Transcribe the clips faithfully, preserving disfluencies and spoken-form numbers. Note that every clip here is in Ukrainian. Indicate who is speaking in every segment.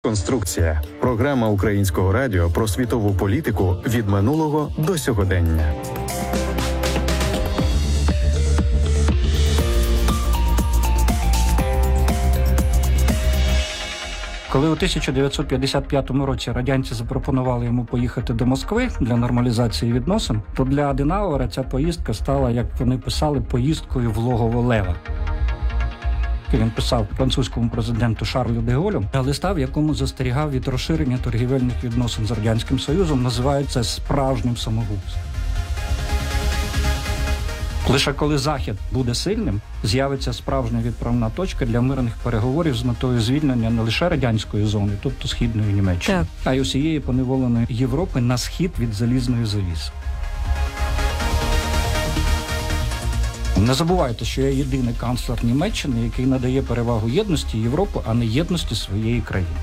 Speaker 1: Конструкція. Програма Українського радіо про світову політику від минулого до сьогодення.
Speaker 2: Коли у тисяча дев'ятсот п'ятдесят п'ятому році радянці запропонували йому поїхати до Москви для нормалізації відносин, то для Аденауера ця поїздка стала, як вони писали, поїздкою в логово лева. Він писав французькому президенту Шарлю де Голлю листа, в якому застерігав від розширення торгівельних відносин з Радянським Союзом, називають це справжнім самогубством. Лише коли Захід буде сильним, з'явиться справжня відправна точка для мирних переговорів з метою звільнення не лише радянської зони, тобто Східної Німеччини, так, а й усієї поневоленої Європи на схід від залізної завіси. Не забувайте, що я єдиний канцлер Німеччини, який надає перевагу єдності Європи, а не єдності своєї країни.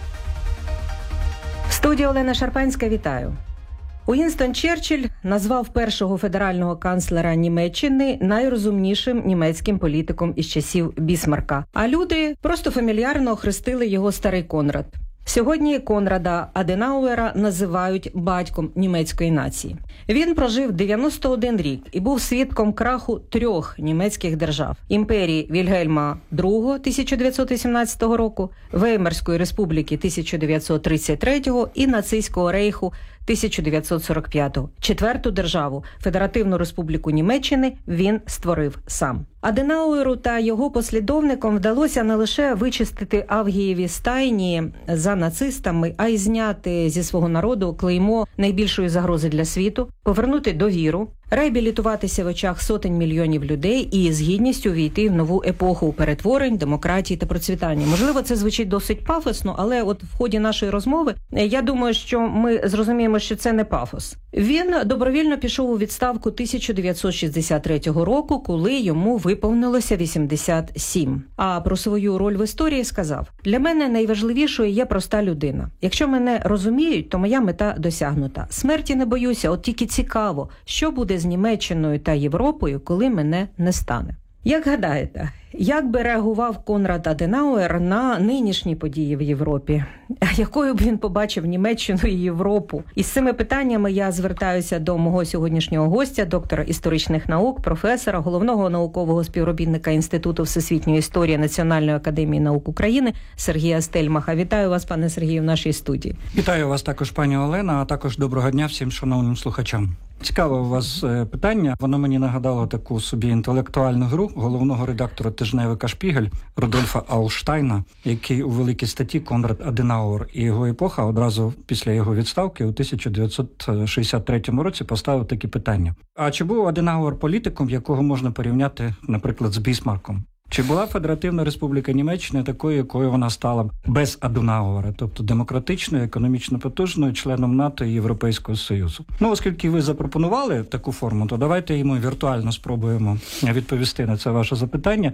Speaker 3: В студії Олена Шарпанська, вітаю. Уїнстон Черчилль назвав першого федерального канцлера Німеччини найрозумнішим німецьким політиком із часів Бісмарка. А люди просто фамільярно охрестили його старий Конрад. Сьогодні Конрада Аденауера називають батьком німецької нації. Він прожив дев'яносто один рік і був свідком краху трьох німецьких держав: імперії Вільгельма другого тисяча дев'ятсот вісімнадцятого року, Веймарської республіки тисяча дев'ятсот тридцять третього і нацистського рейху тисяча дев'ятсот сорок п'ятого. Четверту державу, Федеративну Республіку Німеччини, він створив сам. Аденауеру та його послідовникам вдалося не лише вичистити Авгієві стайні за нацистами, а й зняти зі свого народу клеймо найбільшої загрози для світу, повернути довіру, реабілітуватися в очах сотень мільйонів людей і з гідністю війти в нову епоху перетворень, демократії та процвітання. Можливо, це звучить досить пафосно, але от в ході нашої розмови я думаю, що ми зрозуміємо, що це не пафос. Він добровільно пішов у відставку тисяча дев'ятсот шістдесят третього року, коли йому виповнилося вісімдесят сім. А про свою роль в історії сказав: «Для мене найважливішою є проста людина. Якщо мене розуміють, то моя мета досягнута. Смерті не боюся, от тільки цікаво, що буде з Німеччиною та Європою, коли мене не стане». Як гадаєте, як би реагував Конрад Аденауер на нинішні події в Європі? Якою б він побачив Німеччину і Європу? І з цими питаннями я звертаюся до мого сьогоднішнього гостя, доктора історичних наук, професора, головного наукового співробітника Інституту всесвітньої історії Національної академії наук України Сергія Стельмаха. Вітаю вас, пане Сергію, в нашій студії.
Speaker 2: Вітаю вас також, пані Олена, а також доброго дня всім шановним слухачам. Цікаве у вас питання. Воно мені нагадало таку собі інтелектуальну гру головного редактора тижневика «Шпігель» Рудольфа Аушштайна, який у великій статті «Конрад Аденауер і його епоха» одразу після його відставки у тисяча дев'ятсот шістдесят третьому році поставив такі питання. А чи був Аденауер політиком, якого можна порівняти, наприклад, з Бісмарком? Чи була Федеративна Республіка Німеччини такою, якою вона стала без Аденауера, тобто демократичною, економічно потужною, членом НАТО і Європейського Союзу? Ну, оскільки ви запропонували таку форму, то давайте і ми віртуально спробуємо відповісти на це ваше запитання.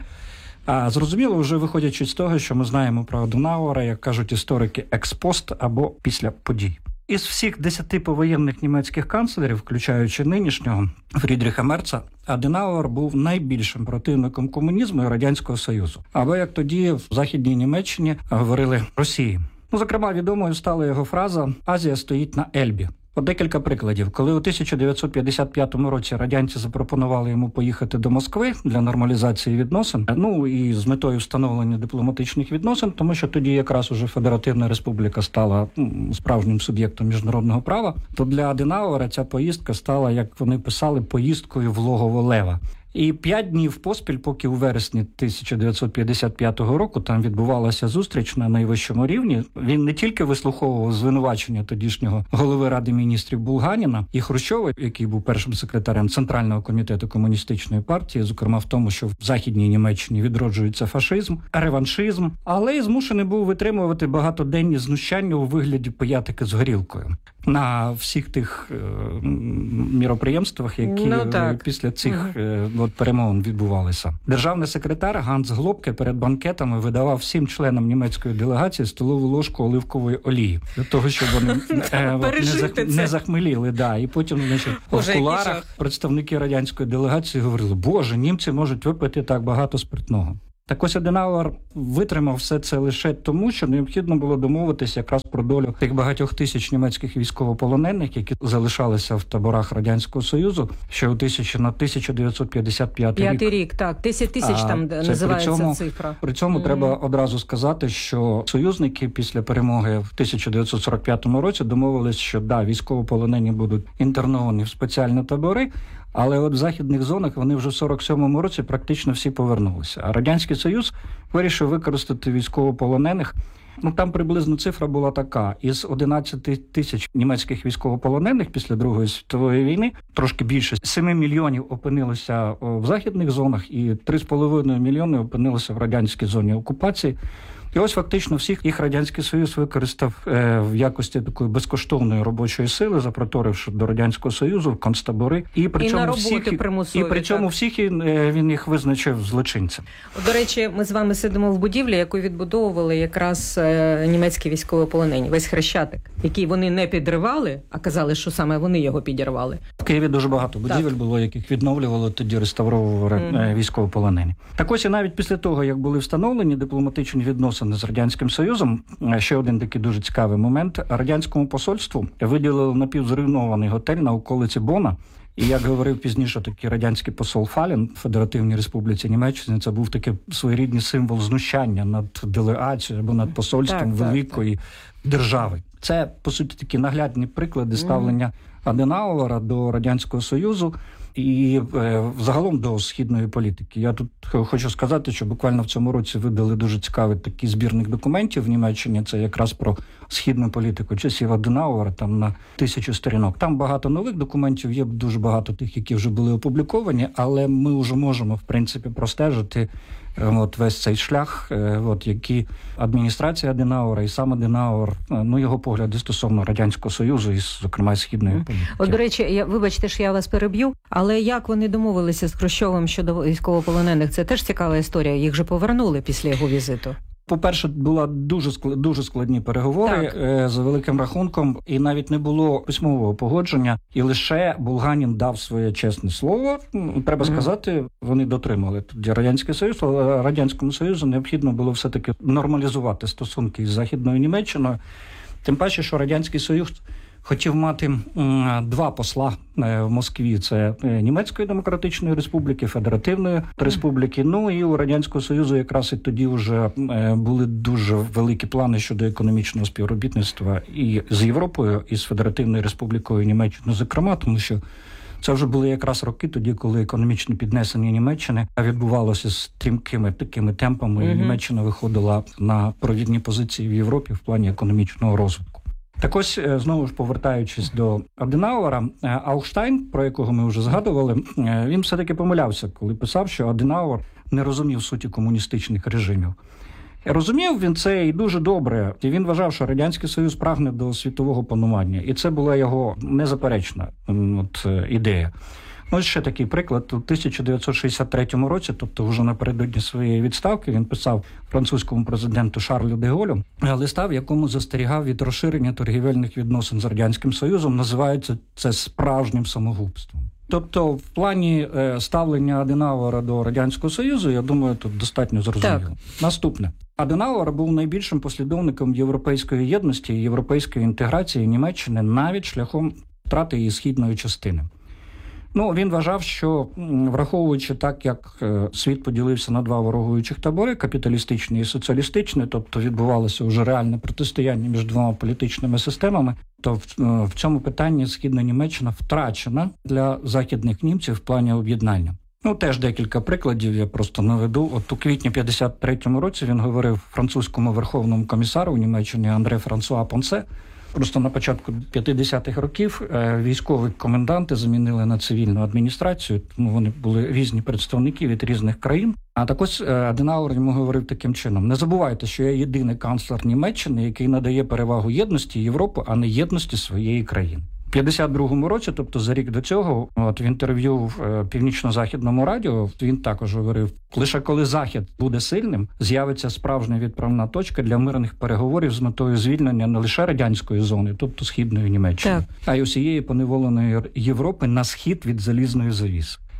Speaker 2: А зрозуміло, вже виходячи з того, що ми знаємо про Аденауера, як кажуть історики, експост або після подій. Із всіх десяти повоєнних німецьких канцлерів, включаючи нинішнього Фрідріха Мерца, Аденауер був найбільшим противником комунізму і Радянського Союзу. Або, як тоді в Західній Німеччині говорили, Росії. Ну, зокрема, відомою стала його фраза «Азія стоїть на Ельбі». От декілька прикладів. Коли у тисяча дев'ятсот п'ятдесят п'ятому році радянці запропонували йому поїхати до Москви для нормалізації відносин, ну і з метою встановлення дипломатичних відносин, тому що тоді якраз уже Федеративна Республіка стала ну, справжнім суб'єктом міжнародного права, то для Аденауера ця поїздка стала, як вони писали, поїздкою в логово лева. І п'ять днів поспіль, поки у вересні тисяча дев'ятсот п'ятдесят п'ятого року там відбувалася зустріч на найвищому рівні, він не тільки вислуховував звинувачення тодішнього голови Ради міністрів Булганіна і Хрущова, який був першим секретарем Центрального комітету комуністичної партії, зокрема в тому, що в Західній Німеччині відроджується фашизм, реваншизм, але й змушений був витримувати багатоденні знущання у вигляді пиятики з горілкою на всіх тих е- міроприємствах, які ну, після цих е- от перемовин відбувалися. Державний секретар Ганс Глобке перед банкетами видавав всім членам німецької делегації столову ложку оливкової олії для того, щоб вони е, не, не захмеліли. Да. І потім, значить, в кулуарах представники радянської делегації говорили: «Боже, німці можуть випити так багато спиртного». Так ось Аденауер витримав все це лише тому, що необхідно було домовитися якраз про долю тих багатьох тисяч німецьких військовополонених, які залишалися в таборах Радянського Союзу, ще у тисячі, на тисяча дев'ятсот п'ятдесят п'ятий рік.
Speaker 3: П'ятий рік, так, десять тисяч
Speaker 2: А,
Speaker 3: там називається
Speaker 2: при цьому,
Speaker 3: цифра.
Speaker 2: При цьому mm-hmm. треба одразу сказати, що союзники після перемоги в тисяча дев'ятсот сорок п'ятому році домовились, що да, військовополонені будуть інтерновані в спеціальні табори, але от в західних зонах вони вже в сорок сьомому році практично всі повернулися. А Радянський Союз вирішив використати військовополонених. Ну, там приблизно цифра була така. Із одинадцяти тисяч німецьких військовополонених після Другої світової війни, трошки більше, сім мільйонів опинилося в західних зонах і три з половиною мільйони опинилися в радянській зоні окупації. І ось фактично всіх їх Радянський Союз використав е, в якості такої безкоштовної робочої сили, запроторивши до Радянського Союзу в концтабори. І причому
Speaker 3: і на роботи
Speaker 2: всіх,
Speaker 3: примусові.
Speaker 2: І причому всіх е, він їх визначив злочинцем.
Speaker 3: До речі, ми з вами сидимо в будівлі, яку відбудовували якраз е, німецькі військовополонені. Весь Хрещатик, який вони не підривали, а казали, що саме вони його підірвали.
Speaker 2: В Києві дуже багато будівель
Speaker 3: так.
Speaker 2: було, яких відновлювали, тоді реставровували mm. військовополонені. Так ось і навіть після того, як були встановлені дипломатичні відносини з Радянським Союзом, ще один такий дуже цікавий момент. Радянському посольству виділили напівзруйнований готель на околиці Бона. І, як говорив пізніше такий радянський посол Фалін в Федеративній Республіці Німеччини, це був такий своєрідний символ знущання над делегацією або над посольством так, великої так, так. держави. Це, по суті, такі наглядні приклади ставлення mm. Аденауера до Радянського Союзу і е, загалом до східної політики. Я тут хочу сказати, що буквально в цьому році видали дуже цікавий такий збірник документів в Німеччині. Це якраз про східну політику часів Аденауера, там на тисячу сторінок. Там багато нових документів, є дуже багато тих, які вже були опубліковані, але ми вже можемо, в принципі, простежити от весь цей шлях, от які адміністрація Аденауера і сам Аденауер, ну його погляди стосовно Радянського Союзу і, зокрема, східної mm. політики.
Speaker 3: От, до речі, я вибачте, що я вас переб'ю, але як вони домовилися з Хрущовим щодо військовополонених? Це теж цікава історія. Їх же повернули після його візиту.
Speaker 2: По-перше, були дуже дуже складні переговори так. за великим рахунком, і навіть не було письмового погодження, і лише Булганін дав своє чесне слово. Треба mm-hmm. сказати, вони дотримали тоді Радянський Союз, але Радянському Союзу необхідно було все-таки нормалізувати стосунки із Західною Німеччиною. Тим паче, що Радянський Союз хотів мати м, два посла е, в Москві. Це е, Німецької Демократичної Республіки, Федеративної Республіки. Ну і у Радянського Союзу якраз і тоді вже е, були дуже великі плани щодо економічного співробітництва і з Європою, і з Федеративною Республікою Німеччини, зокрема, тому що це вже були якраз роки тоді, коли економічне піднесення Німеччини відбувалося стрімкими такими темпами, mm-hmm. і Німеччина виходила на провідні позиції в Європі в плані економічного розвитку. Так ось, знову ж повертаючись до Аденауера, Аухштайн, про якого ми вже згадували, він все-таки помилявся, коли писав, що Аденауер не розумів суті комуністичних режимів. Розумів він це і дуже добре, і він вважав, що Радянський Союз прагне до світового панування, і це була його незаперечна от, ідея. Ось ще такий приклад. У тисяча дев'ятсот шістдесят третьому році, тобто вже напередодні своєї відставки, він писав французькому президенту Шарлю де Голлю листа, в якому застерігав від розширення торгівельних відносин з Радянським Союзом. Називається це справжнім самогубством. Тобто в плані ставлення Аденауера до Радянського Союзу, я думаю, тут достатньо зрозуміло. Так. Наступне. Аденауер був найбільшим послідовником європейської єдності і європейської інтеграції Німеччини навіть шляхом втрати її східної частини. Ну, він вважав, що, враховуючи так, як світ поділився на два ворогуючих табори, капіталістичний і соціалістичний, тобто відбувалося вже реальне протистояння між двома політичними системами, то в, в цьому питанні Східна Німеччина втрачена для західних німців в плані об'єднання. Ну, теж декілька прикладів я просто наведу. От у квітні п'ятдесят третьому році він говорив французькому верховному комісару у Німеччині Андре Франсуа Понсе. Просто на початку п'ятдесятих років військові коменданти замінили на цивільну адміністрацію, тому вони були різні представники від різних країн. А так ось Аденауер йому говорив таким чином: не забувайте, що я єдиний канцлер Німеччини, який надає перевагу єдності Європи, а не єдності своєї країни. В п'ятдесят другому році, тобто за рік до цього, от в інтерв'ю в Північно-Західному радіо, він також говорив: лише коли Захід буде сильним, з'явиться справжня відправна точка для мирних переговорів з метою звільнення не лише радянської зони, тобто Східної Німеччини, так. а й усієї поневоленої Європи на схід від залізної завіси.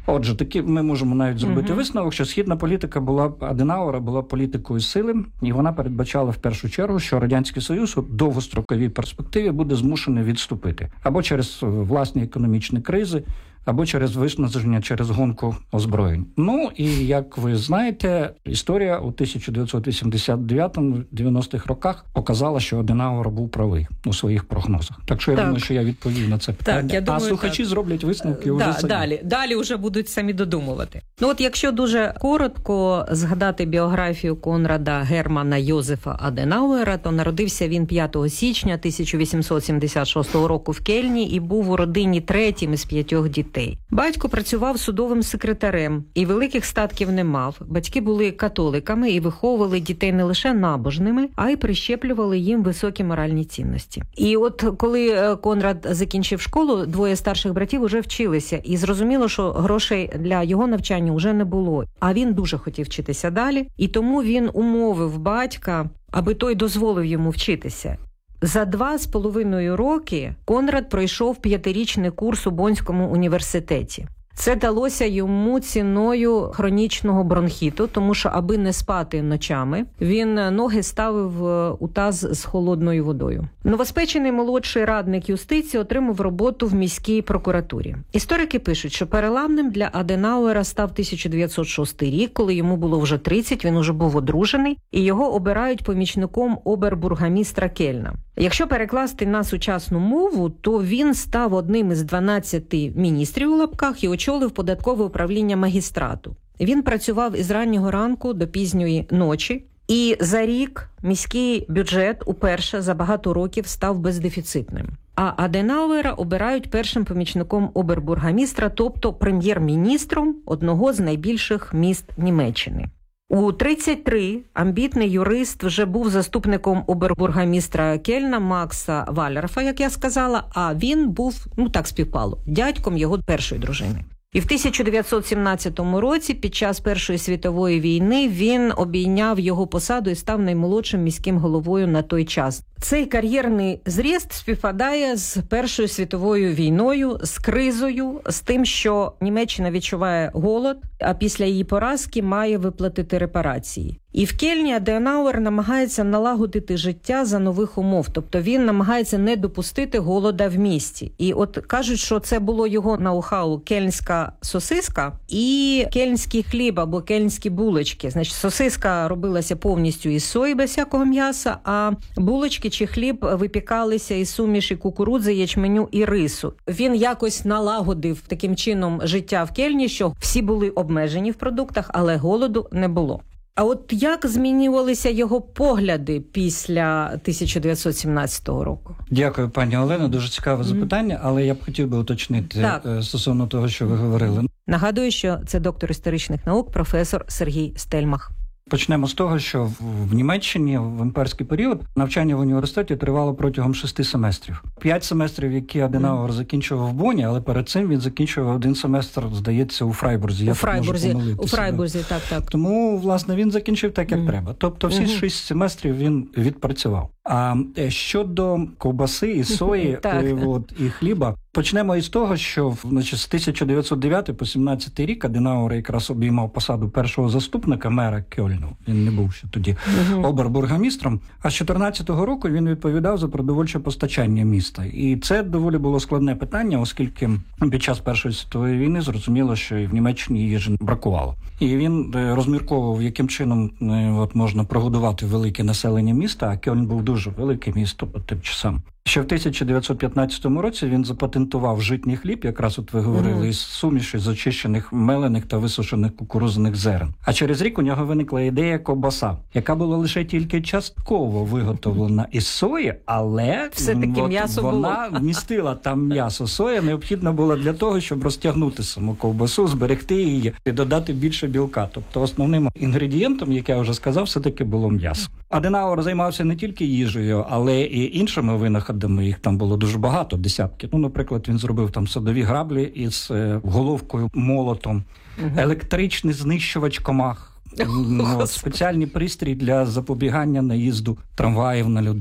Speaker 2: Отже, таки ми можемо навіть зробити
Speaker 3: угу.
Speaker 2: висновок, що східна політика була Аденауера була політикою сили, і вона передбачала в першу чергу, що Радянський Союз у довгостроковій перспективі буде змушений відступити або через власні економічні кризи, або через виснаження, через гонку озброєнь. Ну, і, як ви знаєте, історія у тисяча дев'ятсот вісімдесят дев'ятому-дев'яностих роках показала, що Аденауер був правий у своїх прогнозах. Так що я
Speaker 3: так.
Speaker 2: думаю, що я відповів на це питання.
Speaker 3: Так, я думаю,
Speaker 2: а слухачі
Speaker 3: так.
Speaker 2: зроблять висновки
Speaker 3: да,
Speaker 2: вже самі.
Speaker 3: Далі, далі вже будуть самі додумувати. Ну от якщо дуже коротко згадати біографію Конрада Германа Йозефа Аденауера, то народився він п'ятого січня тисяча вісімсот сімдесят шостого року в Кельні і був у родині третім із п'ятьох дітей. Батько працював судовим секретарем і великих статків не мав. Батьки були католиками і виховували дітей не лише набожними, а й прищеплювали їм високі моральні цінності. І от коли Конрад закінчив школу, двоє старших братів уже вчилися. І зрозуміло, що грошей для його навчання вже не було. А він дуже хотів вчитися далі. І тому він умовив батька, аби той дозволив йому вчитися. За два з половиною роки Конрад пройшов п'ятирічний курс у Боннському університеті. Це далося йому ціною хронічного бронхіту, тому що, аби не спати ночами, він ноги ставив у таз з холодною водою. Новоспечений молодший радник юстиції отримав роботу в міській прокуратурі. Історики пишуть, що переламним для Аденауера став тисяча дев'ятсот шостий рік, коли йому було вже тридцять, він уже був одружений, і його обирають помічником обербургомістра Кельна. Якщо перекласти на сучасну мову, то він став одним із дванадцяти міністрів у лапках і очолив податкове управління магістрату. Він працював із раннього ранку до пізньої ночі, і за рік міський бюджет уперше за багато років став бездефіцитним. А Аденауера обирають першим помічником обербургомістра, тобто прем'єр-міністром одного з найбільших міст Німеччини. У тридцять три амбітний юрист вже був заступником обербургомістра Кельна Макса Валерфа, як я сказала, а він був, ну так співпало, дядьком його першої дружини. І в тисяча дев'ятсот сімнадцятому році, під час Першої світової війни, він обійняв його посаду і став наймолодшим міським головою на той час. Цей кар'єрний зріст співпадає з Першою світовою війною, з кризою, з тим, що Німеччина відчуває голод, а після її поразки має виплатити репарації. І в Кельні Аденауер намагається налагодити життя за нових умов, тобто він намагається не допустити голода в місті. І от кажуть, що це було його ноу-хау кельнська сосиска і кельнський хліб або кельнські булочки. Значить, сосиска робилася повністю із сої без всякого м'яса, а булочки чи хліб випікалися із суміші кукурудзи, ячменю і рису. Він якось налагодив таким чином життя в Кельні, що всі були обмежені в продуктах, але голоду не було. А от як змінювалися його погляди після тисяча дев'ятсот сімнадцятого року?
Speaker 2: Дякую, пані Олено. Дуже цікаве запитання, але я б хотів би уточнити так. стосовно того, що ви говорили.
Speaker 3: Нагадую, що це доктор історичних наук, професор Сергій Стельмах.
Speaker 2: Почнемо з того, що в Німеччині в імперський період навчання в університеті тривало протягом шести семестрів. П'ять семестрів, які Аденауер mm. закінчував в Бонні, але перед цим він закінчував один семестр, здається, у Фрайбурзі.
Speaker 3: У Фрайбурзі, у Фрайбурзі, так, так.
Speaker 2: Тому, власне, він закінчив так, як mm. треба. Тобто всі mm-hmm. шість семестрів він відпрацював. А щодо ковбаси і сої от, і хліба, почнемо із того, що значить, з тисяча дев'ятсот дев'ятого по сімнадцятий рік Аденауер якраз обіймав посаду першого заступника мера Кьольну. Він не був ще тоді uh-huh. обербургомістром. А з чотирнадцятого року він відповідав за продовольче постачання міста. І це доволі було складне питання, оскільки під час Першої світової війни зрозуміло, що і в Німеччині їжі бракувало. І він розмірковував, яким чином от, можна прогодувати велике населення міста, а Кьольн був дуже велике місто по тим часам. Ще в тисяча дев'ятсот п'ятнадцятому році він запатентував житній хліб, якраз от ви говорили, mm-hmm. із суміші з очищених мелених та висушених кукурудзяних зерен. А через рік у нього виникла ідея ковбаса, яка була лише тільки частково виготовлена із сої, але
Speaker 3: все-таки
Speaker 2: от,
Speaker 3: м'ясо
Speaker 2: вона
Speaker 3: було.
Speaker 2: вмістила там м'ясо. Соя необхідна була для того, щоб розтягнути саму ковбасу, зберегти її і додати більше білка. Тобто основним інгредієнтом, як я вже сказав, все-таки було м'ясо. Аденауер займався не тільки їжею, але і іншими винаходами. Їх там було дуже багато, десятки. Ну, наприклад, він зробив там садові граблі із е, головкою, молотом, угу. електричний знищувач комах, ну, спеціальний пристрій для запобігання наїзду трамваїв на людей.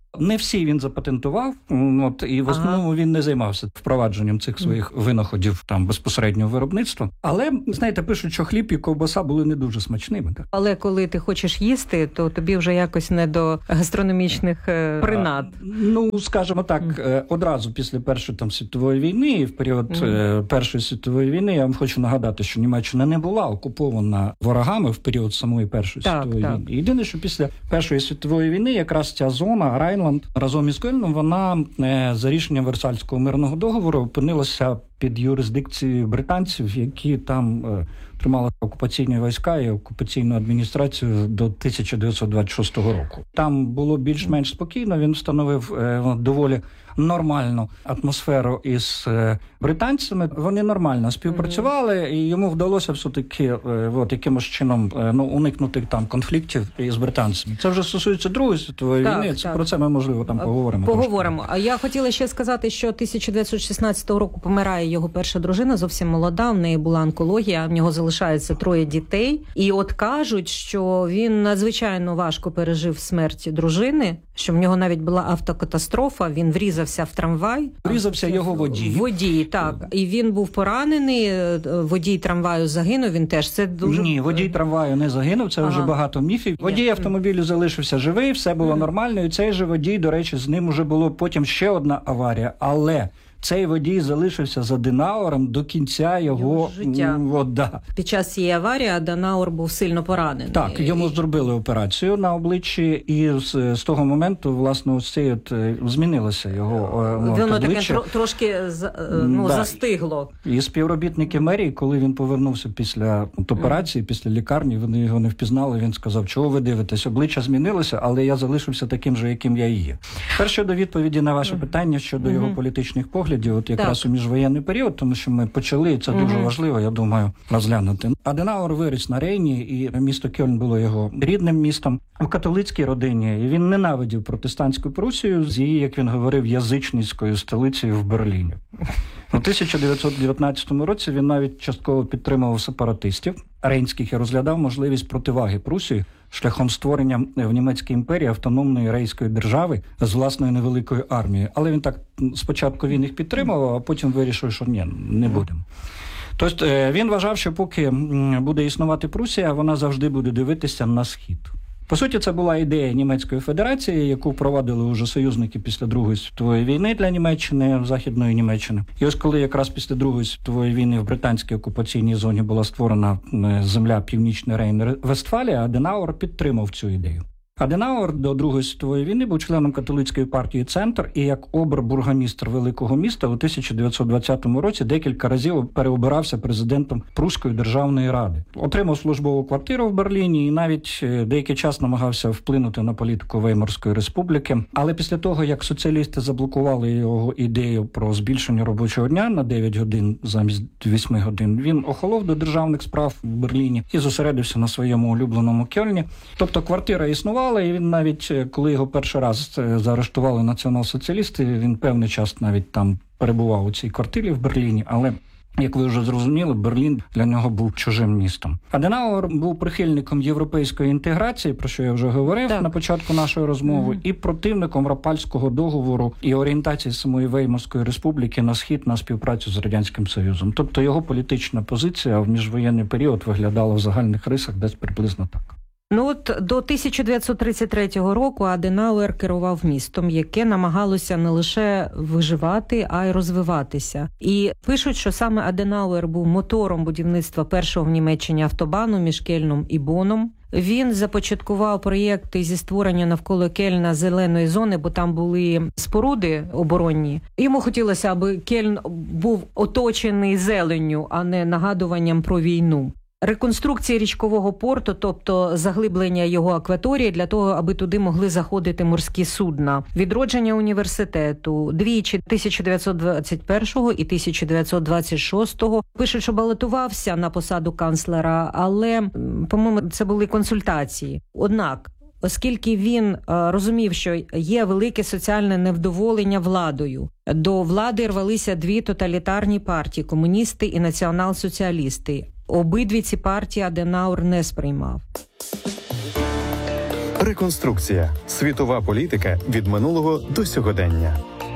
Speaker 2: Не всі він запатентував, от, і в основному ага. він не займався впровадженням цих своїх винаходів там безпосереднього виробництва. Але, знаєте, пишуть, що хліб і ковбаса були не дуже смачними. Так?
Speaker 3: Але коли ти хочеш їсти, то тобі вже якось не до гастрономічних принад.
Speaker 2: А, ну, скажімо так, mm. одразу після Першої там, світової війни, в період mm. Першої світової війни, я вам хочу нагадати, що Німеччина не була окупована ворогами в період самої Першої так, світової так. війни. Єдине, що після Першої світової війни якраз ця зона, Райнланд, разом із Кельном, вона за рішенням Версальського мирного договору опинилася під юрисдикцією британців, які там е, тримали окупаційні війська і окупаційну адміністрацію до тисяча дев'ятсот двадцять шостого року. Там було більш-менш спокійно, він встановив е, доволі нормальну атмосферу із е, британцями. Вони нормально співпрацювали, mm-hmm. і йому вдалося все-таки е, от, якимось чином е, ну, уникнути там конфліктів із британцями. Це вже стосується Другої світової так, війни, це, про це ми, можливо, там поговоримо.
Speaker 3: Поговоримо. А я хотіла ще сказати, що тисяча дев'ятсот шістнадцятого року помирає його перша дружина, зовсім молода, в неї була онкологія, в нього залишається троє дітей. І от кажуть, що він надзвичайно важко пережив смерть дружини, що в нього навіть була автокатастрофа, він врізався в трамвай.
Speaker 2: Врізався його водій.
Speaker 3: Водій, так. І він був поранений, водій трамваю загинув, він теж це дуже...
Speaker 2: Ні, водій трамваю не загинув, це ага. вже багато міфів. Водій Є. автомобілю залишився живий, все було mm. нормально, і цей же водій, до речі, з ним уже було потім ще одна аварія, але... Цей водій залишився з Аденауером до кінця його, його життя. От, да.
Speaker 3: Під час цієї аварії Аденауер був сильно поранений.
Speaker 2: Так, йому зробили операцію на обличчі, і з, з того моменту, власне, ось цей от, змінилося його обличчя.
Speaker 3: Воно таке тро, трошки ну, да. застигло.
Speaker 2: І співробітники мерії, коли він повернувся після от, операції, mm. після лікарні, вони його не впізнали, він сказав, чого ви дивитесь, обличчя змінилося, але я залишився таким же, яким я і є. Тепер щодо відповіді на ваше mm. питання щодо mm-hmm. його політичних поглядів, от якраз так. у міжвоєнний період, тому що ми почали, і це угу. дуже важливо, я думаю, розглянути. Аденауер виріс на Рейні, і місто Кельн було його рідним містом. В католицькій родині, і він ненавидів протестантську Прусію з її, як він говорив, язичницькою столицею в Берліні. У тисяча дев'ятсот дев'ятнадцятому році він навіть частково підтримував сепаратистів рейнських і розглядав можливість противаги Прусії шляхом створення в Німецькій імперії автономної рейнської держави з власною невеликою армією. Але він так спочатку він їх підтримував, а потім вирішив, що ні, не будемо. Тобто він вважав, що поки буде існувати Прусія, вона завжди буде дивитися на схід. По суті, це була ідея Німецької Федерації, яку впровадили уже союзники після Другої світової війни для Німеччини, Західної Німеччини. І ось коли якраз після Другої світової війни в британській окупаційній зоні була створена земля Північний Рейн-Вестфалія, Аденауер підтримав цю ідею. Аденауер до Другої світової війни був членом католицької партії «Центр» і як обер-бургомістр великого міста у тисяча дев'ятсот двадцятому році декілька разів переобирався президентом Прусської державної ради. Отримав службову квартиру в Берліні і навіть деякий час намагався вплинути на політику Веймарської республіки. Але після того, як соціалісти заблокували його ідею про збільшення робочого дня на дев'ять годин замість восьми годин, він охолов до державних справ в Берліні і зосередився на своєму улюбленому Кельні. Тобто квартира існувала, і він навіть, коли його перший раз заарештували націонал-соціалісти, він певний час навіть там перебував у цій квартирі в Берліні, але, як ви вже зрозуміли, Берлін для нього був чужим містом. Аденауер був прихильником європейської інтеграції, про що я вже говорив так. на початку нашої розмови, mm-hmm. і противником Рапальського договору і орієнтації самої Веймарської республіки на схід, на співпрацю з Радянським Союзом. Тобто його політична позиція в міжвоєнний період виглядала в загальних рисах десь приблизно так.
Speaker 3: Ну от до тисяча дев'ятсот тридцять третього року Аденауер керував містом, яке намагалося не лише виживати, а й розвиватися. І пишуть, що саме Аденауер був мотором будівництва першого в Німеччині автобану між Кельном і Боном. Він започаткував проєкти зі створення навколо Кельна зеленої зони, бо там були споруди оборонні. Йому хотілося, аби Кельн був оточений зеленню, а не нагадуванням про війну. Реконструкції річкового порту, тобто заглиблення його акваторії для того, аби туди могли заходити морські судна. Відродження університету двічі тисяча дев'ятсот двадцять першого і тисяча дев'ятсот двадцять шостого. Пишуть, що балотувався на посаду канцлера, але, по-моєму, це були консультації. Однак, оскільки він а, розумів, що є велике соціальне невдоволення владою, до влади рвалися дві тоталітарні партії – комуністи і націонал-соціалісти. Обидві ці партії Аденауер не сприймав.
Speaker 1: Реконструкція. Світова політика від минулого до сьогодення.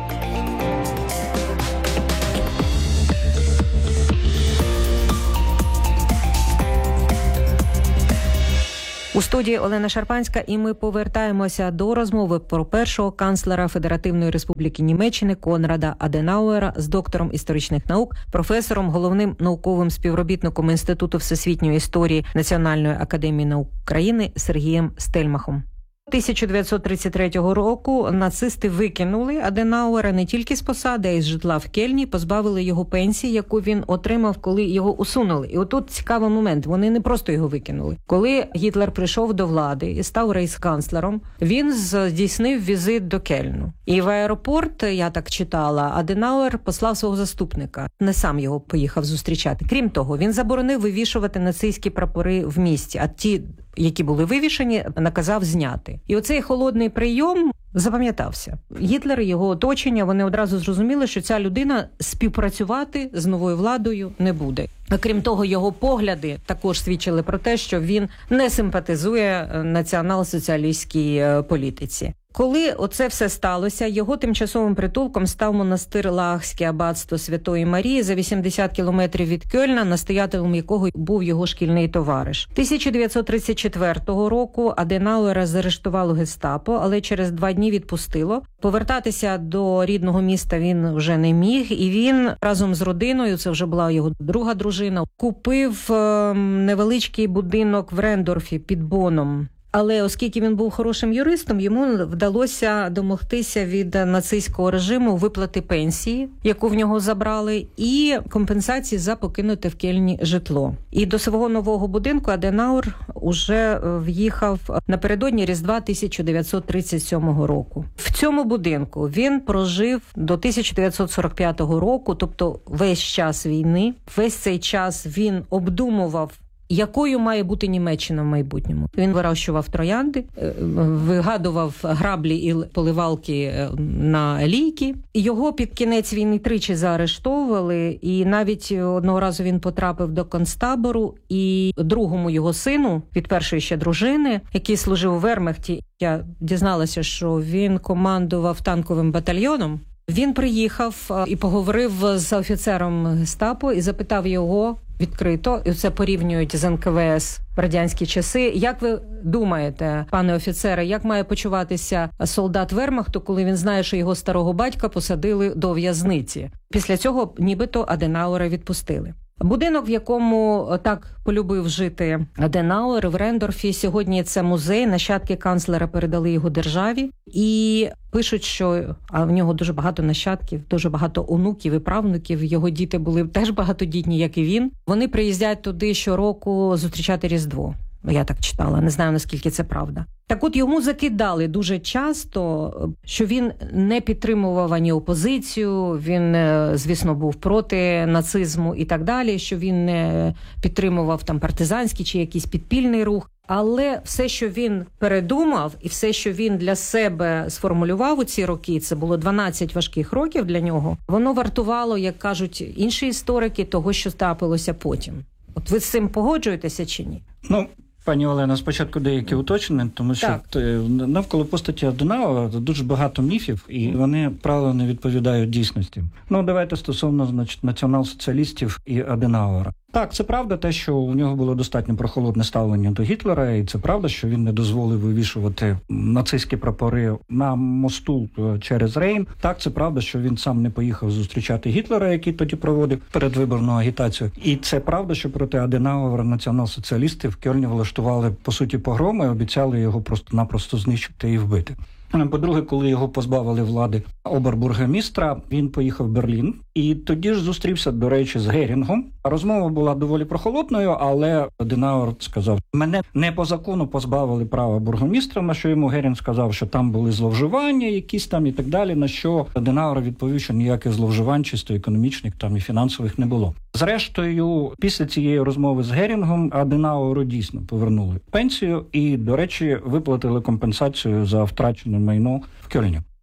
Speaker 3: У студії Олена Шарпанська, і ми повертаємося до розмови про першого канцлера Федеративної Республіки Німеччини Конрада Аденауера з доктором історичних наук, професором, головним науковим співробітником Інституту всесвітньої історії Національної академії наук України Сергієм Стельмахом. тисяча дев'ятсот тридцять третього року нацисти викинули Аденауера не тільки з посади, а й з житла в Кельні, позбавили його пенсії, яку він отримав, коли його усунули. І отут цікавий момент, вони не просто його викинули. Коли Гітлер прийшов до влади і став рейхсканцлером, він здійснив візит до Кельну. І в аеропорт, я так читала, Аденауер послав свого заступника, не сам його поїхав зустрічати. Крім того, він заборонив вивішувати нацистські прапори в місті, а ті, які були вивішені, наказав зняти. І оцей холодний прийом запам'ятався. Гітлер і його оточення, вони одразу зрозуміли, що ця людина співпрацювати з новою владою не буде. А крім того, його погляди також свідчили про те, що він не симпатизує націонал-соціалістській політиці. Коли оце все сталося, його тимчасовим притулком став монастир Лагське аббатство Святої Марії за вісімдесят кілометрів від Кельна, настоятелем якого був його шкільний товариш. тисяча дев'ятсот тридцять четвертого року Аденауера заарештувало гестапо, але через два дні відпустило. Повертатися до рідного міста він вже не міг, і він разом з родиною, це вже була його друга дружина, купив невеличкий будинок в Рендорфі під Боном. Але оскільки він був хорошим юристом, йому вдалося домогтися від нацистського режиму виплати пенсії, яку в нього забрали, і компенсації за покинуте в Кельні житло. І до свого нового будинку Аденауер уже в'їхав напередодні Різдва тисяча дев'ятсот тридцять сьомого року. В цьому будинку він прожив до тисяча дев'ятсот сорок п'ятого року, тобто весь час війни. Весь цей час він обдумував, якою має бути Німеччина в майбутньому. Він вирощував троянди, вигадував граблі і поливалки на лійки. Його під кінець війни тричі заарештовували, і навіть одного разу він потрапив до концтабору, і другому його сину, від першої ще дружини, який служив у Вермахті, я дізналася, що він командував танковим батальйоном. Він приїхав і поговорив з офіцером гестапо і запитав його відкрито, і це порівнюють з ен ка ве ес в радянські часи. Як ви думаєте, пане офіцере, як має почуватися солдат Вермахту, коли він знає, що його старого батька посадили до в'язниці? Після цього нібито Аденауера відпустили. Будинок, в якому так полюбив жити Аденауер в Рендорфі, сьогодні це музей, нащадки канцлера передали його державі. І пишуть, що а в нього дуже багато нащадків, дуже багато онуків і правнуків. Його діти були теж багатодітні, як і він. Вони приїздять туди щороку зустрічати Різдво. Я так читала, не знаю, наскільки це правда. Так от йому закидали дуже часто, що він не підтримував ані опозицію, він, звісно, був проти нацизму і так далі, що він не підтримував там партизанський чи якийсь підпільний рух. Але все, що він передумав, і все, що він для себе сформулював у ці роки, це було дванадцять важких років для нього, воно вартувало, як кажуть інші історики, того, що трапилося потім. От ви з цим погоджуєтеся чи ні?
Speaker 2: Ну, пані Олена, спочатку деякі уточнення, тому що так. навколо постаті Аденауера дуже багато міфів, і вони, правило, не відповідають дійсності. Ну, давайте стосовно, значить, націонал-соціалістів і Аденауера. Так, це правда те, що у нього було достатньо прохолодне ставлення до Гітлера, і це правда, що він не дозволив вивішувати нацистські прапори на мосту через Рейн. Так, це правда, що він сам не поїхав зустрічати Гітлера, який тоді проводив передвиборну агітацію. І це правда, що проти Аденауера націонал-соціалісти в Кельні влаштували, по суті, погроми і обіцяли його просто-напросто знищити і вбити. По-друге, коли його позбавили влади обербургомістра, він поїхав в Берлін. І тоді ж зустрівся, до речі, з Герінгом. Розмова була доволі прохолодною, але Аденауер сказав, мене не по закону позбавили права бургомістра, на що йому Герінг сказав, що там були зловживання якісь там і так далі, на що Аденауер відповів, що ніяких зловживань, чисто економічних там і фінансових не було. Зрештою, після цієї розмови з Герінгом Аденауеру дійсно повернули пенсію і, до речі, виплатили компенсацію за втрачене майно в Кельні.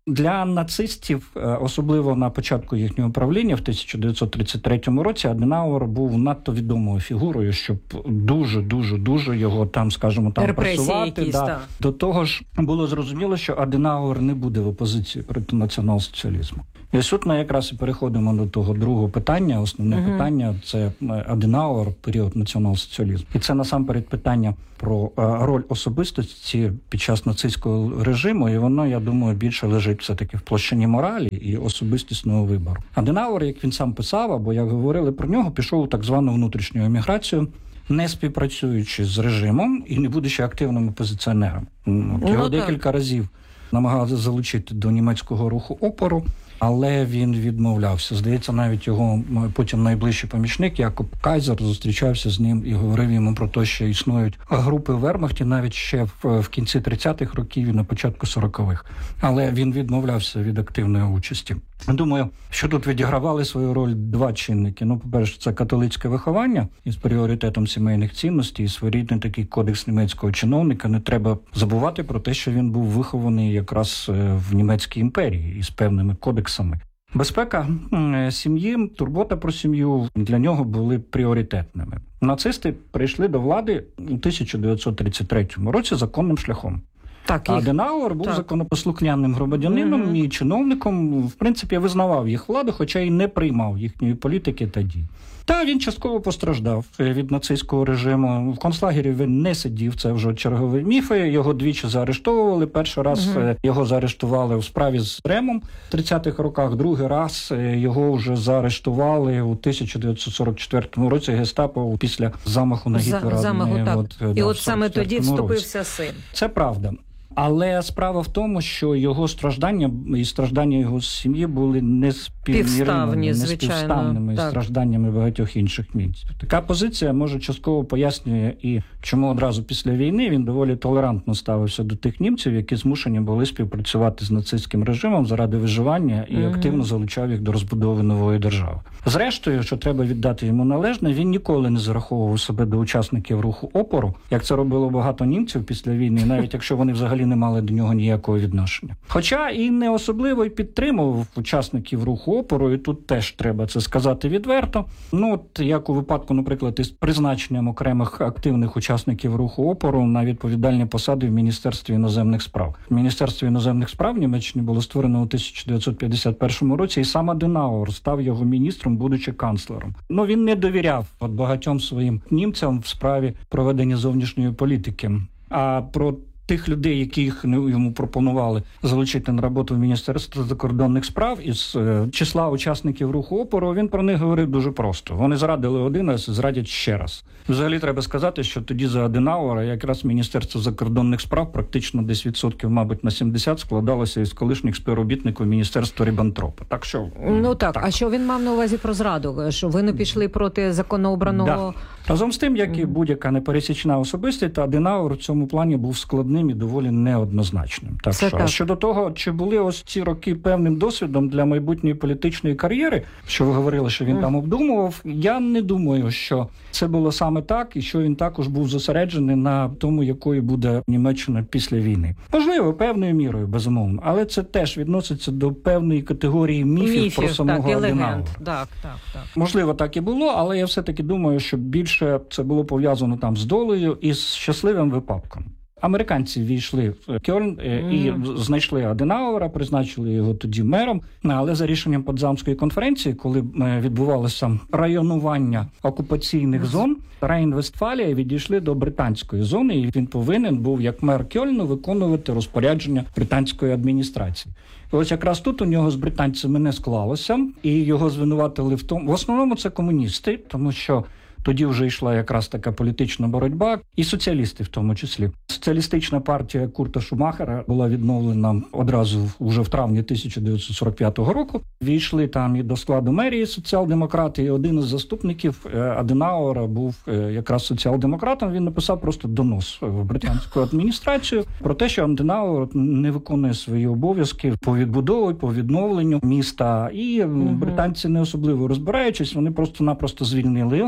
Speaker 2: Для нацистів, особливо на початку їхнього правління в тисяча дев'ятсот тридцять третьому році, Аденауер був надто відомою фігурою, щоб дуже-дуже-дуже його там, скажімо, там пресувати. Да. До того ж, було зрозуміло, що Аденауер не буде в опозиції проти націонал-соціалізму. І тут ми якраз і переходимо до того другого питання. Основне uh-huh. питання – це Аденауер, період націонал-соціалізму. І це насамперед питання про роль особистості під час нацистського режиму, і воно, я думаю, більше лежить все-таки в площині моралі і особистісного вибору. Аденауер, як він сам писав, або як говорили про нього, пішов у так звану внутрішню еміграцію, не співпрацюючи з режимом і не будучи активним опозиціонером. Його ну, декілька разів намагалися залучити до німецького руху опору, але він відмовлявся. Здається, навіть його потім найближчий помічник Якоб Кайзер зустрічався з ним і говорив йому про те, що існують групи в Вермахті навіть ще в, в кінці тридцятих років і на початку сорокових. Але він відмовлявся від активної участі. Думаю, що тут відігравали свою роль два чинники. Ну, по-перше, це католицьке виховання із пріоритетом сімейних цінностей, і своєрідний такий кодекс німецького чиновника. Не треба забувати про те, що він був вихований якраз в німецькій імперії із певними кодексами. Безпека сім'ї, турбота про сім'ю для нього були пріоритетними. Нацисти прийшли до влади у тисяча дев'ятсот тридцять третьому році законним шляхом. Так, їх... Аденауер був так. законопослухняним громадянином mm-hmm. і чиновником, в принципі, визнавав їх владу, хоча й не приймав їхньої політики та дій. Та він частково постраждав від нацистського режиму. В концлагері він не сидів, це вже чергові міфи. Його двічі заарештовували. Перший раз mm-hmm. його заарештували у справі з Ремом в тридцятих роках. Другий раз його вже заарештували у тисяча дев'ятсот сорок четвертому році гестапо після замаху на Гітлера.
Speaker 3: За, замаху, так. От, і да, от саме тоді вступився син.
Speaker 2: Це правда. Але справа в тому, що його страждання і страждання його сім'ї були неспівмірними, неспівставними із стражданнями багатьох інших місць. Така позиція, може, частково пояснює і чому одразу після війни він доволі толерантно ставився до тих німців, які змушені були співпрацювати з нацистським режимом заради виживання і mm-hmm. активно залучав їх до розбудови нової держави. Зрештою, що треба віддати йому належне, він ніколи не зараховував себе до учасників руху опору, як це робило багато німців після війни, навіть якщо вони взагалі не мали до нього ніякого відношення. Хоча і не особливо й підтримував учасників руху опору, і тут теж треба це сказати відверто. Ну, от як у випадку, наприклад, із призначенням окремих активних учасників руху опору на відповідальні посади в Міністерстві іноземних справ. Міністерство іноземних справ в Німеччині було створено у тисяча дев'ятсот п'ятдесят першому році, і сам Аденауер став його міністром, будучи канцлером. Ну, він не довіряв от багатьом своїм німцям в справі проведення зовнішньої політики. А про тих людей, яких йому пропонували залучити на роботу в Міністерство закордонних справ із е, числа учасників руху опору, він про них говорив дуже просто. Вони зрадили один раз, зрадять ще раз. Взагалі треба сказати, що тоді за Аденауера якраз Міністерство закордонних справ практично десь відсотків, мабуть, на сімдесят складалося із колишніх співробітників Міністерства Ріббентропа. Так що...
Speaker 3: Ну так, так, а що він мав на увазі про зраду? Що ви не пішли проти законообраного...
Speaker 2: Да. Разом з тим, як і будь-яка непересічна особистість, Аденауер в цьому плані був складним і доволі неоднозначним. Так що, так. А щодо того, чи були ось ці роки певним досвідом для майбутньої політичної кар'єри, що ви говорили, що він mm. там обдумував, я не думаю, що це було саме так, і що він також був зосереджений на тому, якою буде Німеччина після війни. Можливо, певною мірою, безумовно, але це теж відноситься до певної категорії міфів, міфів про самого так, Аденауера.
Speaker 3: Так, так, так.
Speaker 2: Можливо, так і було, але я все-таки думаю, що більше це було пов'язано там з долею і з щасливим випадком. Американці війшли в Кьольн mm. і знайшли Аденауера, призначили його тоді мером, але за рішенням Потсдамської конференції, коли відбувалося районування окупаційних зон, Рейн-Вестфалія відійшли до британської зони, і він повинен був, як мер Кьольну, виконувати розпорядження британської адміністрації. І ось якраз тут у нього з британцями не склалося, і його звинуватили в тому, в основному це комуністи, тому що тоді вже йшла якраз така політична боротьба, і соціалісти в тому числі. Соціалістична партія Курта Шумахера була відновлена одразу вже в травні тисяча дев'ятсот сорок п'ятого року. Війшли там і до складу мерії соціал-демократи, і один із заступників Аденауера був якраз соціал-демократом. Він написав просто донос в британську адміністрацію про те, що Аденауер не виконує свої обов'язки по відбудові, по відновленню міста. І угу. британці, не особливо розбираючись, вони просто-напросто звільнили його. І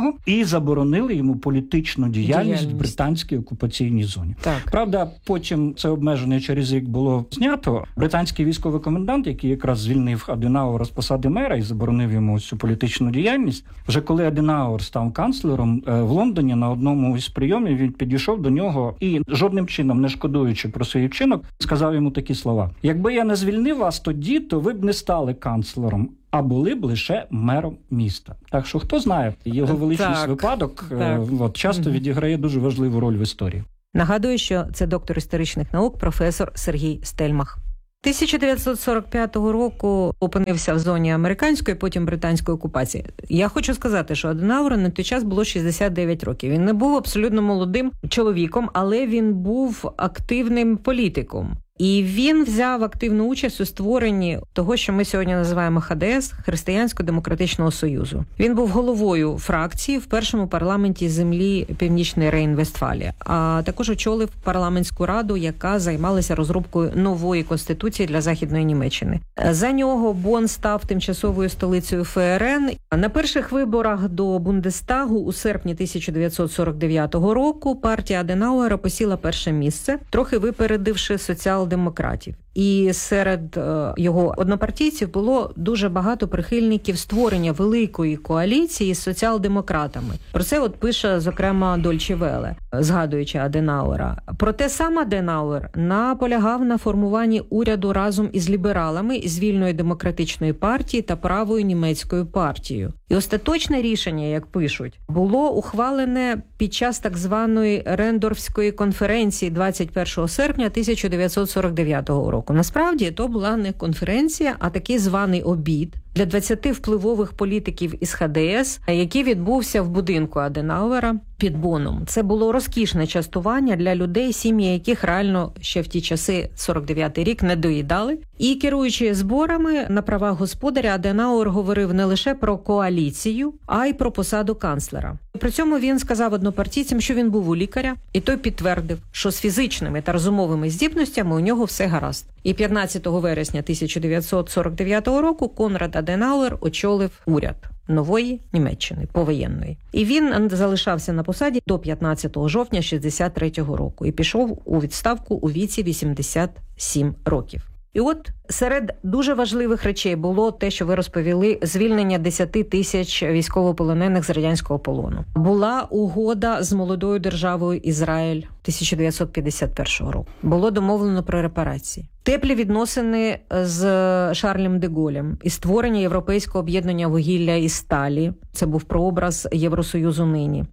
Speaker 2: і заборонили йому політичну діяльність,
Speaker 3: Діяльність.
Speaker 2: в британській окупаційній зоні.
Speaker 3: Так.
Speaker 2: Правда, потім це обмеження через рік було знято. Британський військовий комендант, який якраз звільнив Аденауера з посади мера і заборонив йому цю політичну діяльність, вже коли Аденауер став канцлером в Лондоні, на одному із прийомів він підійшов до нього і, жодним чином не шкодуючи про свій вчинок, сказав йому такі слова: «Якби я не звільнив вас тоді, то ви б не стали канцлером, а були б лише мером міста». Так що, хто знає, його величність
Speaker 3: Так,
Speaker 2: випадок
Speaker 3: так.
Speaker 2: От, часто
Speaker 3: Мгм.
Speaker 2: відіграє дуже важливу роль в історії.
Speaker 3: Нагадую, що це доктор історичних наук, професор Сергій Стельмах. тисяча дев'ятсот сорок п'ятого року опинився в зоні американської, потім британської окупації. Я хочу сказати, що Аденауеру на той час було шістдесят дев'ять років. Він не був абсолютно молодим чоловіком, але він був активним політиком. І він взяв активну участь у створенні того, що ми сьогодні називаємо Ха Де Ес – Християнсько-демократичного союзу. Він був головою фракції в першому парламенті землі Північної Рейн-Вестфалії, а також очолив парламентську раду, яка займалася розробкою нової конституції для Західної Німеччини. За нього Бонн став тимчасовою столицею Фе Ер Ен. На перших виборах до Бундестагу у серпні тисяча дев'ятсот сорок дев'ятого року партія Аденауера посіла перше місце, трохи випередивши соціал-демократів. І серед е, його однопартійців було дуже багато прихильників створення великої коаліції з соціал-демократами. Про це от пише, зокрема, Дольче Веле, згадуючи Аденауера. Проте сам Аденауер наполягав на формуванні уряду разом із лібералами, із Вільної демократичної партії та Правою німецькою партією. І остаточне рішення, як пишуть, було ухвалене під час так званої Рендорфської конференції двадцять першого серпня тисяча дев'ятсот сорок дев'ятого року. Насправді, то була не конференція, а такий званий обід для двадцяти впливових політиків із Ха Де Ес, який відбувся в будинку Аденауера під Бонном. Це було розкішне частування для людей, сім'ї яких реально ще в ті часи, сорок дев'ятий рік, не доїдали. І керуючи зборами на правах господаря, Аденауер говорив не лише про коаліцію, а й про посаду канцлера. При цьому він сказав однопартійцям, що він був у лікаря, і той підтвердив, що з фізичними та розумовими здібностями у нього все гаразд. І п'ятнадцятого вересня тисяча дев'ятсот сорок дев'ятого року Конрад Аденауер очолив уряд нової Німеччини, повоєнної. І він залишався на посаді до п'ятнадцятого жовтня шістдесят третього року і пішов у відставку у віці вісімдесят сім років. І от серед дуже важливих речей було те, що ви розповіли, звільнення десять тисяч військовополонених з радянського полону. Була угода з молодою державою Ізраїль тисяча дев'ятсот п'ятдесят першого року. Було домовлено про репарації. Теплі відносини з Шарлем де Голлем і створення Європейського об'єднання вугілля і сталі. Це був прообраз Євросоюзу нині.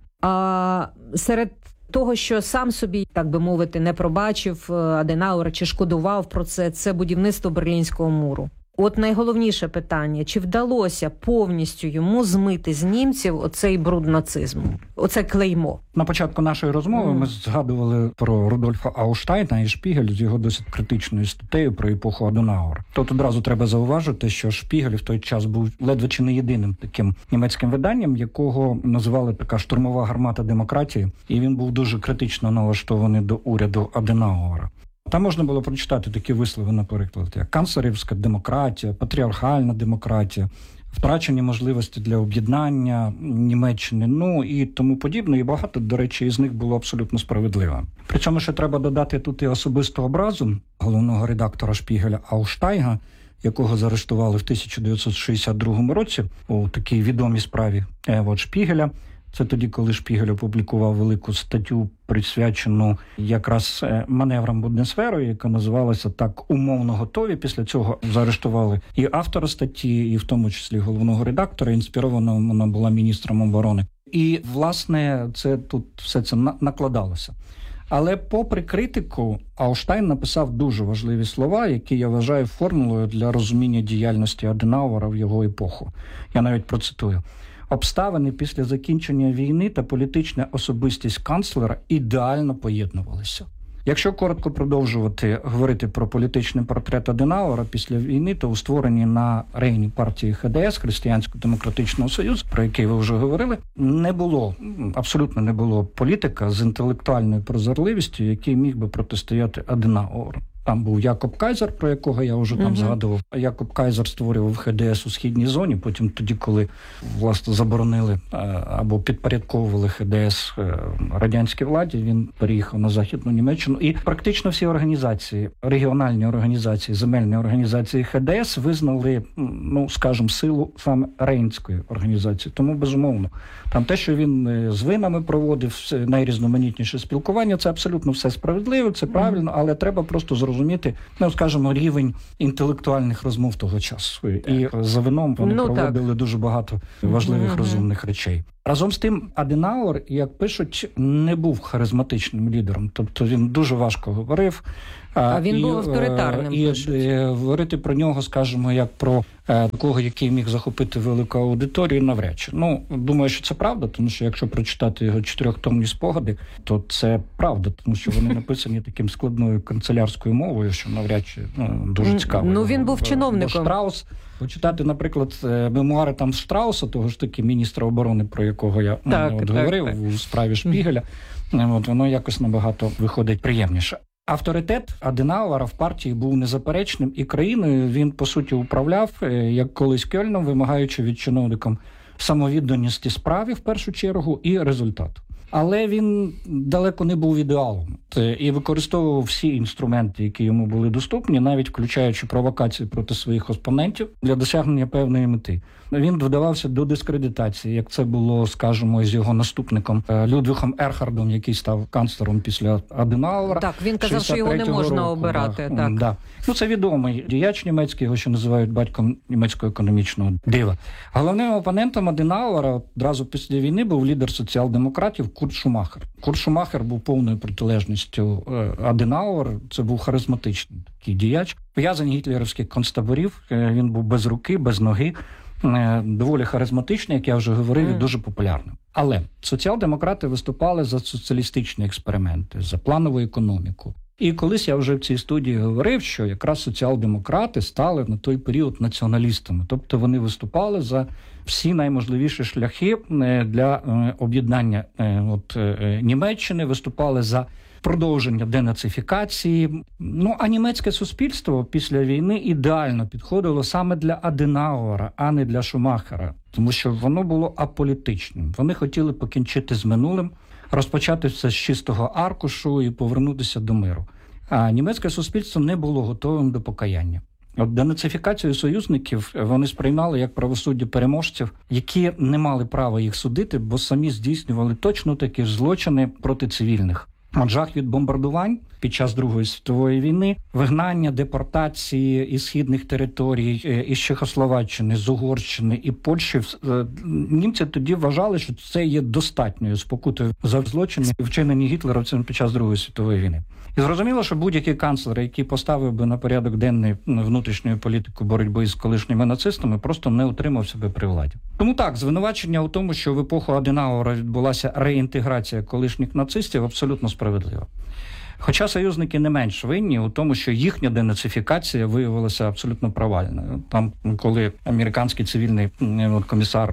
Speaker 3: А серед того, що сам собі, так би мовити, не пробачив Аденауер чи шкодував про це, це будівництво Берлінського муру. От найголовніше питання, чи вдалося повністю йому змити з німців оцей бруд нацизму, оце клеймо?
Speaker 2: На початку нашої розмови mm. ми згадували про Рудольфа Аушштайна і Шпігель з його досить критичною статтею про епоху Аденауера. Тут одразу треба зауважити, що Шпігель в той час був ледве чи не єдиним таким німецьким виданням, якого називали така штурмова гармата демократії, і він був дуже критично налаштований до уряду Аденауера. Там можна було прочитати такі вислови, наприклад, як канцлерівська демократія, патріархальна демократія, втрачені можливості для об'єднання Німеччини, ну і тому подібне. І багато, до речі, із них було абсолютно справедливо. Причому ще треба додати тут і особисту образу головного редактора Шпігеля Аушштайна, якого заарештували в тисяча дев'ятсот шістдесят другому році у такій відомій справі Евот Шпігеля. Це тоді, коли Шпігель опублікував велику статтю, присвячену якраз маневрам Бундесверу, яка називалася так «Умовно готові». Після цього заарештували і автора статті, і в тому числі головного редактора. Інспірована вона була міністром оборони. І, власне, це тут все це накладалося. Але попри критику, Аушштайн написав дуже важливі слова, які я вважаю формулою для розуміння діяльності Аденауера в його епоху. Я навіть процитую. Обставини після закінчення війни та політична особистість канцлера ідеально поєднувалися. Якщо коротко продовжувати говорити про політичний портрет Аденауера після війни, то у створенні на Рейні партії Ха Де Ес, Християнсько-демократичного союзу, про який ви вже говорили, не було, абсолютно не було політика з інтелектуальною прозорливістю, який міг би протистояти Аденауеру. Там був Якоб Кайзер, про якого я вже там uh-huh. згадував. Якоб Кайзер створював ха де ес у східній зоні, потім тоді, коли, власне, заборонили або підпорядковували ха де ес радянській владі, він переїхав на Західну Німеччину. І практично всі організації, регіональні організації, земельні організації ха де ес визнали, ну, скажімо, силу саме Рейнської організації. Тому, безумовно, там те, що він з винами проводив, найрізноманітніше спілкування, це абсолютно все справедливо, це правильно, але треба просто зрозуміти, ну, скажімо, рівень інтелектуальних розмов того часу. І за вином вони ну, проводили так. дуже багато важливих, mm-hmm. розумних речей. Разом з тим, Аденауер, як пишуть, не був харизматичним лідером. Тобто він дуже важко говорив.
Speaker 3: А він
Speaker 2: і,
Speaker 3: був авторитарним.
Speaker 2: І, і говорити про нього, скажімо, як про такого, який міг захопити велику аудиторію, навряд чи. Ну, думаю, що це правда, тому що якщо прочитати його чотирьохтомні спогади, то це правда, тому що вони написані таким складною канцелярською мовою, що навряд чи ну, дуже цікаво.
Speaker 3: Ну, він був чиновником.
Speaker 2: Бо Штраус, почитати, наприклад, мемуари там Штрауса, того ж таки міністра оборони, про якого я так, от, так, говорив так. у справі Шпігеля, от, воно якось набагато виходить приємніше. Авторитет Аденауера в партії був незаперечним, і країною він, по суті, управляв, як колись Кьольном, вимагаючи від чиновників самовідданості справі, в першу чергу, і результату. Але він далеко не був ідеалом і використовував всі інструменти, які йому були доступні, навіть включаючи провокації проти своїх опонентів для досягнення певної мети. Він вдавався до дискредитації, як це було, скажімо, з його наступником Людвігом Ерхардом, який став канцлером після Аденауера.
Speaker 3: Так, він казав, що його не можна року. обирати. Да. Так.
Speaker 2: Да. Ну, це відомий діяч німецький, його ще називають батьком німецького економічного дива. Головним опонентом Аденауера одразу після війни був лідер соціал-демократів Курт Шумахер. Курт Шумахер був повною протилежністю Аденауер, це був харизматичний такий діяч. В'язань гітлерівських концтаборів, він був без руки, без ноги, доволі харизматичний, як я вже говорив, і дуже популярним. Але соціал-демократи виступали за соціалістичні експерименти, за планову економіку. І колись я вже в цій студії говорив, що якраз соціал-демократи стали на той період націоналістами. Тобто вони виступали за всі найможливіші шляхи для об'єднання от, Німеччини, виступали за продовження денацифікації. Ну, а німецьке суспільство після війни ідеально підходило саме для Аденауера, а не для Шумахера, тому що воно було аполітичним. Вони хотіли покінчити з минулим, розпочати все з чистого аркушу і повернутися до миру. А німецьке суспільство не було готовим до покаяння. От денацифікацію союзників вони сприймали як правосуддя переможців, які не мали права їх судити, бо самі здійснювали точно такі ж злочини проти цивільних. Жах від бомбардувань під час Другої світової війни, вигнання, депортації із східних територій, із Чехословаччини, з Угорщини і Польщі. Німці тоді вважали, що це є достатньою спокутою за злочини, вчинені гітлерівцями під час Другої світової війни. І зрозуміло, що будь-який канцлер, який поставив би на порядок денний внутрішньої політику боротьби з колишніми нацистами, просто не утримав себе при владі. Тому так, звинувачення у тому, що в епоху Аденауера відбулася реінтеграція колишніх нацистів, абсолютно справедливо. Хоча союзники не менш винні у тому, що їхня денацифікація виявилася абсолютно провальною. Там, коли американський цивільний комісар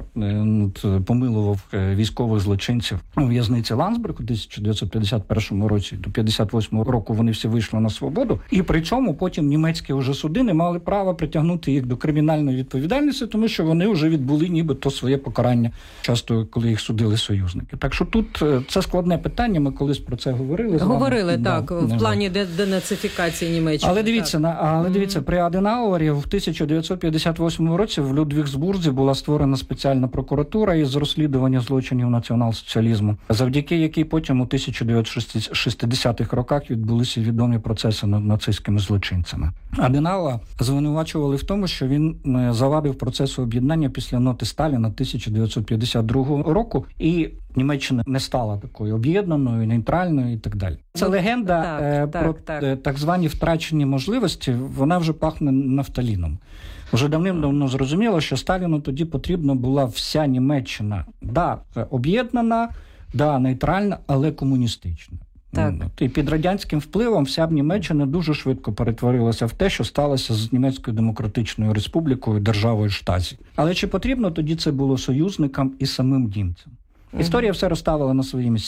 Speaker 2: помилував військових злочинців у в'язниці Ландсберг у тисяча дев'ятсот п'ятдесят першому році, до п'ятдесят восьмого року вони всі вийшли на свободу, і при цьому потім німецькі вже суди не мали права притягнути їх до кримінальної відповідальності, тому що вони вже відбули нібито своє покарання, часто коли їх судили союзники. Так що тут це складне питання, ми колись про це говорили.
Speaker 3: Говорили, так. Так, в плані денацифікації Німеччини.
Speaker 2: Але дивіться, на, але дивіться, при Аденауері в тисяча дев'ятсот п'ятдесят восьмому році в Людвігсбурзі була створена спеціальна прокуратура із розслідування злочинів націонал-соціалізму, завдяки якій потім у тисяча дев'ятсот шістдесятих роках відбулися відомі процеси над нацистськими злочинцями. Аденауера звинувачували в тому, що він завадив процесу об'єднання після ноти Сталіна тисяча дев'ятсот п'ятдесят другого року, і Німеччина не стала такою об'єднаною, нейтральною і так далі. Це легенда так, е, так, про так. так звані втрачені можливості, вона вже пахне нафталіном. Вже давним-давно зрозуміло, що Сталіну тоді потрібна була вся Німеччина. Да, об'єднана, да, нейтральна, але комуністична. Так. І під радянським впливом вся б Німеччина дуже швидко перетворилася в те, що сталося з Німецькою Демократичною Республікою, державою Штазі. Але чи потрібно тоді це було союзникам і самим німцям? Історія все розставила на свої місця.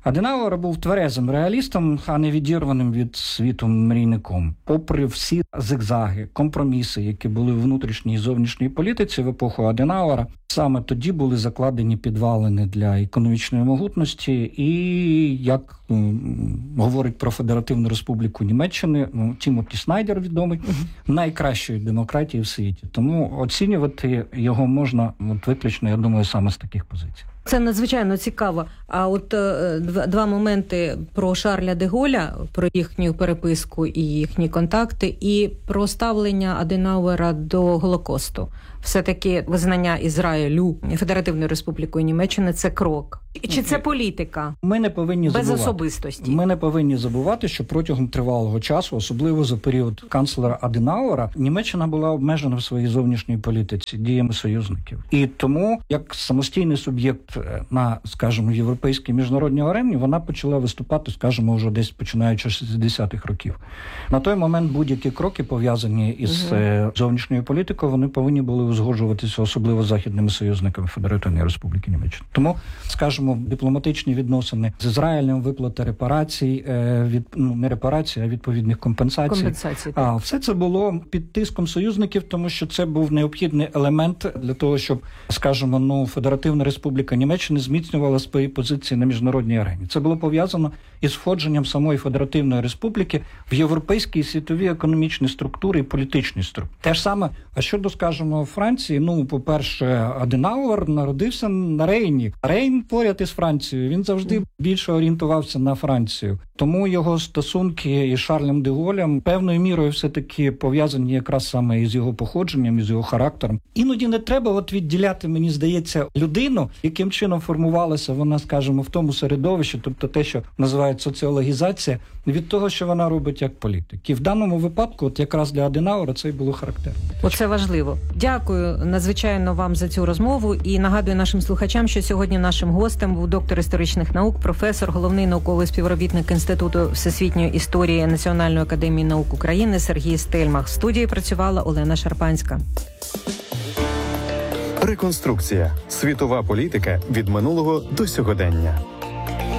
Speaker 2: Аденауер був тверезим реалістом, а не відірваним від світу мрійником. Попри всі зигзаги, компроміси, які були в внутрішній і зовнішній політиці в епоху Аденауера, саме тоді були закладені підвалини для економічної могутності і, як м, говорить про Федеративну Республіку Німеччини, ну, Тімоті Снайдер відомий, найкращої демократії в світі. Тому оцінювати його можна от, виключно, я думаю, саме з таких позицій.
Speaker 3: Це надзвичайно цікаво. А от е, два, два моменти про Шарля де Голля, про їхню переписку і їхні контакти, і про ставлення Аденауера до Голокосту. Все-таки визнання Ізраїлю Федеративною Республікою Німеччини – це крок. Чи це політика?
Speaker 2: Ми не повинні
Speaker 3: без
Speaker 2: забувати.
Speaker 3: особистості.
Speaker 2: Ми не повинні забувати, що протягом тривалого часу, особливо за період канцлера Аденауера, Німеччина була обмежена в своїй зовнішній політиці діями союзників. І тому, як самостійний суб'єкт на, скажімо, європейській міжнародній арені, вона почала виступати, скажімо, вже десь починаючи з шістдесятих років. На той момент будь-які кроки, пов'язані із угу. зовнішньою політикою, вони повинні були узгоджуватися, особливо з західними союзниками Федеративної Республіки Німеччини. Тому, скажімо, дипломатичні відносини з Ізраїлем, виплата репарацій, від, ну, не репарацій, а відповідних компенсацій.
Speaker 3: Компенсації,
Speaker 2: а все це було під тиском союзників, тому що це був необхідний елемент для того, щоб, скажімо, ну, Федеративна Республіка Німеччини зміцнювала свої позиції на міжнародній арені. Це було пов'язано із входженням самої Федеративної Республіки в європейські і світові економічні структури і політичні структури. Те ж саме, а щодо, скажімо, Франції, ну, по-перше, Аденауер народився на Рейні. Рейн поряд із Францією. Він завжди більше орієнтувався на Францію. Тому його стосунки із Шарлем де Голлем певною мірою все-таки пов'язані якраз саме із його походженням, із його характером. Іноді не треба от відділяти, мені здається, людину, яким чином формувалася вона, скажімо, в тому середовищі, тобто те, що називають соціологізація, від того, що вона робить як політик. І в даному випадку, от якраз для Аденауера це й було характерно.
Speaker 3: Оце важливо. Дякую надзвичайно вам за цю розмову і нагадую нашим слухачам, що сьогодні нашим гостем був доктор історичних наук, професор, головний науковий співробітник Інституту всесвітньої історії Національної академії наук України Сергій Стельмах. В студії працювала Олена Шарпанська.
Speaker 1: Реконструкція. Світова політика від минулого до сьогодення.